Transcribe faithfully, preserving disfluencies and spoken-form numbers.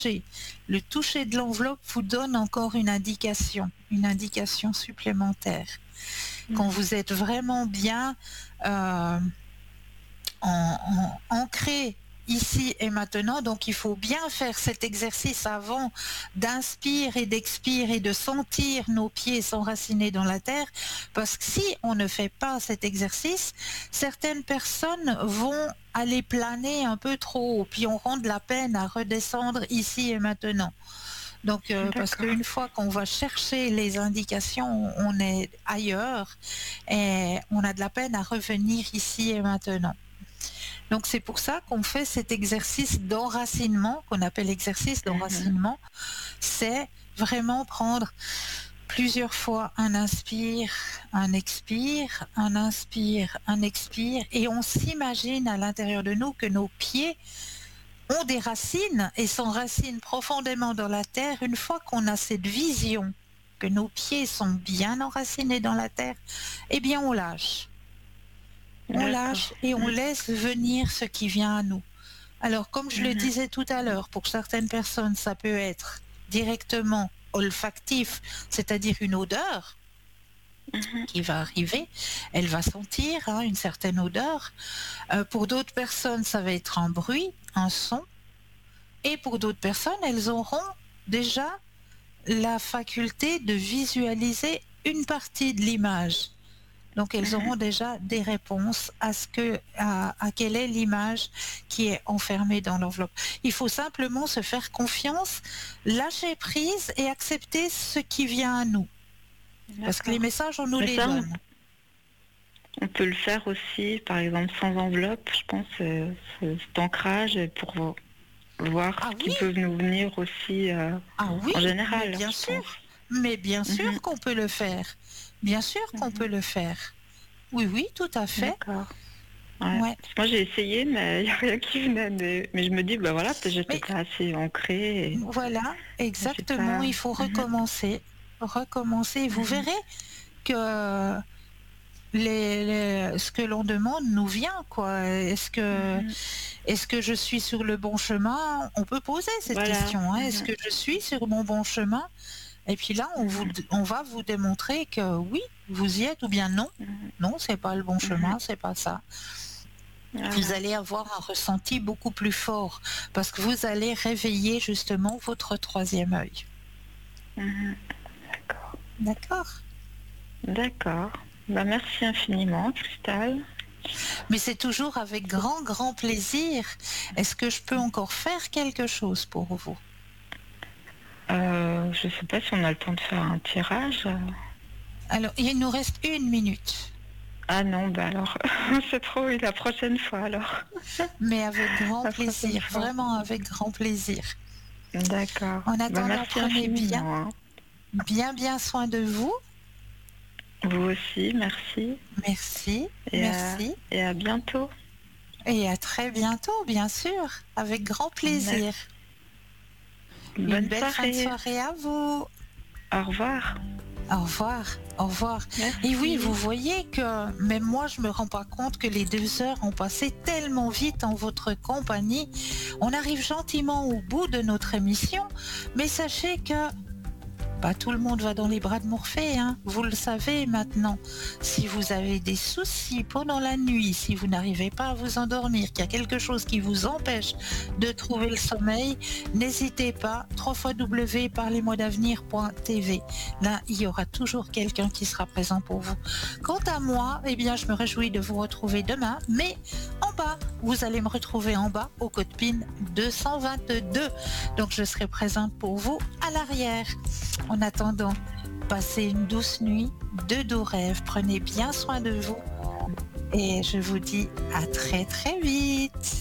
Le toucher de l'enveloppe vous donne encore une indication, une indication supplémentaire. Mmh. Quand vous êtes vraiment bien euh, en, en, ancré ici et maintenant, donc il faut bien faire cet exercice avant d'inspirer et d'expirer et de sentir nos pieds s'enraciner dans la terre, parce que si on ne fait pas cet exercice, certaines personnes vont aller planer un peu trop haut, puis auront de la peine à redescendre ici et maintenant. Donc, euh, parce qu'une fois qu'on va chercher les indications, on est ailleurs et on a de la peine à revenir ici et maintenant. Donc, c'est pour ça qu'on fait cet exercice d'enracinement, qu'on appelle exercice d'enracinement. Mmh. C'est vraiment prendre plusieurs fois un inspire, un expire, un inspire, un expire, et on s'imagine à l'intérieur de nous que nos pieds ont des racines et s'enracinent profondément dans la terre. Une fois qu'on a cette vision que nos pieds sont bien enracinés dans la terre, eh bien on lâche. On lâche et on laisse venir ce qui vient à nous. Alors, comme je mmh. le disais tout à l'heure, pour certaines personnes, ça peut être directement olfactif, c'est-à-dire une odeur mmh. qui va arriver. Elle va sentir hein, une certaine odeur. Euh, pour d'autres personnes, ça va être un bruit, un son. Et pour d'autres personnes, elles auront déjà la faculté de visualiser une partie de l'image. Donc, elles auront déjà des réponses à ce que, à, à quelle est l'image qui est enfermée dans l'enveloppe. Il faut simplement se faire confiance, lâcher prise et accepter ce qui vient à nous. D'accord. Parce que les messages, on nous Mais les ça, donne. On peut le faire aussi, par exemple, sans enveloppe, je pense, euh, cet ancrage pour voir ah, ce qui oui. peut nous venir aussi euh, ah, oui, en général. Mais bien sûr, pense. mais bien sûr mm-hmm. qu'on peut le faire. Bien sûr qu'on mmh. peut le faire. Oui, oui, tout à fait. D'accord. Ouais. Ouais. Moi, j'ai essayé, mais il n'y a rien qui venait. De... Mais je me dis, ben voilà, peut-être j'étais pas assez ancrée. Et... Voilà, exactement. Pas... Il faut recommencer. Mmh. Recommencer. Vous mmh. verrez que les, les, ce que l'on demande nous vient, quoi. Est-ce que, mmh. est-ce que je suis sur le bon chemin? On peut poser cette voilà. question. Hein. Mmh. Est-ce que je suis sur mon bon chemin? Et puis là, on, vous, on va vous démontrer que oui, vous y êtes ou bien non. Non, c'est pas le bon chemin, c'est pas ça. Vous allez avoir un ressenti beaucoup plus fort parce que vous allez réveiller justement votre troisième œil. D'accord. D'accord. D'accord. Bah, merci infiniment, Cristal. Mais c'est toujours avec grand, grand plaisir. Est-ce que je peux encore faire quelque chose pour vous ? Euh, je ne sais pas si on a le temps de faire un tirage. Alors, il nous reste une minute. Ah non, bah alors, c'est trop, oui, la prochaine fois alors. Mais avec grand la plaisir, vraiment avec grand plaisir. D'accord. En attendant, bah, prenez bien, hein. bien, bien soin de vous. Vous aussi, merci. Merci, et merci. À, et à bientôt. Et à très bientôt, bien sûr, avec grand plaisir. Merci. Une Bonne belle soirée. fin de soirée à vous. Au revoir. Au revoir, au revoir. Merci. Et oui, vous voyez que même moi, je me rends pas compte que les deux heures ont passé tellement vite en votre compagnie. On arrive gentiment au bout de notre émission, mais sachez que pas tout le monde va dans les bras de Morphée, hein. Vous le savez maintenant. Si vous avez des soucis pendant la nuit, si vous n'arrivez pas à vous endormir, qu'il y a quelque chose qui vous empêche de trouver le sommeil, n'hésitez pas, w w w point parlez-moi d'avenir point t v. Là, il y aura toujours quelqu'un qui sera présent pour vous. Quant à moi, eh bien, je me réjouis de vous retrouver demain, mais en bas, vous allez me retrouver en bas au code P I N deux cent vingt-deux. Donc, je serai présente pour vous à l'arrière. En attendant, passez une douce nuit, de doux rêves, prenez bien soin de vous et je vous dis à très très vite.